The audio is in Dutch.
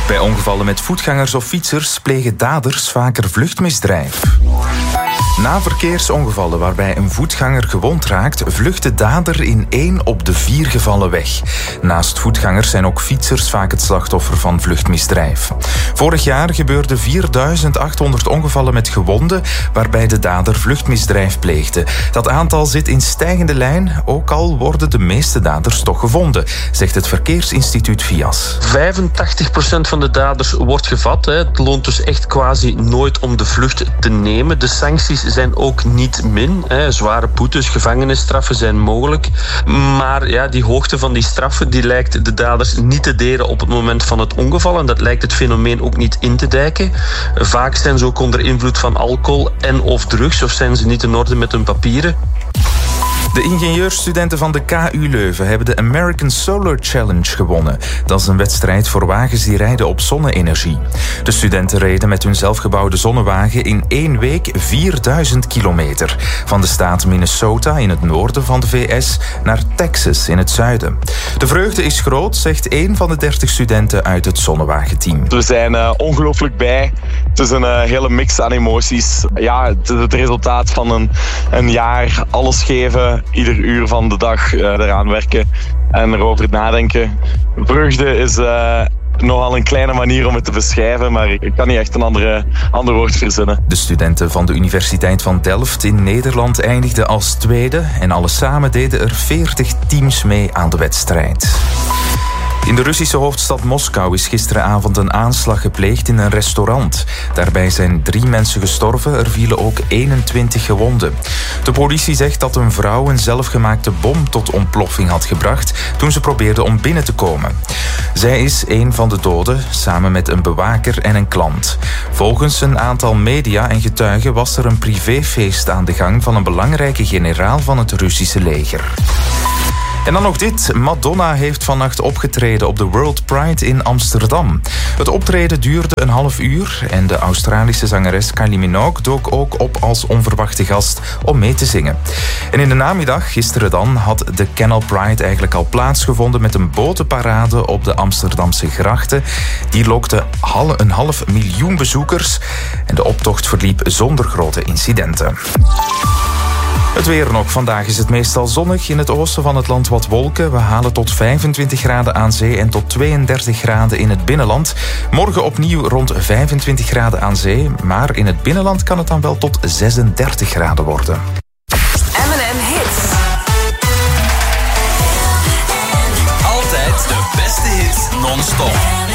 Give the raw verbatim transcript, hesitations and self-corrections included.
Bij ongevallen met voetgangers of fietsers plegen daders vaker vluchtmisdrijf. Na verkeersongevallen waarbij een voetganger gewond raakt, vlucht de dader in één op de vier gevallen weg. Naast voetgangers zijn ook fietsers vaak het slachtoffer van vluchtmisdrijf. Vorig jaar gebeurden vierduizend achthonderd ongevallen met gewonden waarbij de dader vluchtmisdrijf pleegde. Dat aantal zit in stijgende lijn, ook al worden de meeste daders toch gevonden, zegt het verkeersinstituut V I A S. vijfentachtig procent van de daders wordt gevat. Hè. Het loont dus echt quasi nooit om de vlucht te nemen. De sancties zijn ook niet min. Hè. Zware boetes, gevangenisstraffen zijn mogelijk. Maar ja, die hoogte van die straffen die lijkt de daders niet te deren op het moment van het ongeval. En dat lijkt het fenomeen ook niet in te dijken. Vaak zijn ze ook onder invloed van alcohol en of drugs, of zijn ze niet in orde met hun papieren. De ingenieursstudenten van de K U Leuven hebben de American Solar Challenge gewonnen. Dat is een wedstrijd voor wagens die rijden op zonne-energie. De studenten reden met hun zelfgebouwde zonnewagen in één week vierduizend kilometer. Van de staat Minnesota in het noorden van de V S naar Texas in het zuiden. De vreugde is groot, zegt één van de dertig studenten uit het zonnewagenteam. We zijn uh, ongelooflijk blij. Het is een uh, hele mix aan emoties. Ja, het is het resultaat van een, een jaar alles geven. Ieder uur van de dag uh, eraan werken en erover nadenken. Vreugde is uh, nogal een kleine manier om het te beschrijven, maar ik kan niet echt een andere, ander woord verzinnen. De studenten van de Universiteit van Delft in Nederland eindigden als tweede en alle samen deden er veertig teams mee aan de wedstrijd. In de Russische hoofdstad Moskou is gisteravond een aanslag gepleegd in een restaurant. Daarbij zijn drie mensen gestorven, er vielen ook eenentwintig gewonden. De politie zegt dat een vrouw een zelfgemaakte bom tot ontploffing had gebracht toen ze probeerde om binnen te komen. Zij is een van de doden, samen met een bewaker en een klant. Volgens een aantal media en getuigen was er een privéfeest aan de gang van een belangrijke generaal van het Russische leger. En dan nog dit. Madonna heeft vannacht opgetreden op de World Pride in Amsterdam. Het optreden duurde een half uur en de Australische zangeres Kylie Minogue dook ook op als onverwachte gast om mee te zingen. En in de namiddag, gisteren dan, had de Canal Pride eigenlijk al plaatsgevonden met een botenparade op de Amsterdamse grachten. Die lokte een half miljoen bezoekers en de optocht verliep zonder grote incidenten. Het weer nog. Vandaag is het meestal zonnig. In het oosten van het land wat wolken. We halen tot vijfentwintig graden aan zee en tot tweeëndertig graden in het binnenland. Morgen opnieuw rond vijfentwintig graden aan zee. Maar in het binnenland kan het dan wel tot zesendertig graden worden. M en M Hits. Altijd de beste hits non-stop.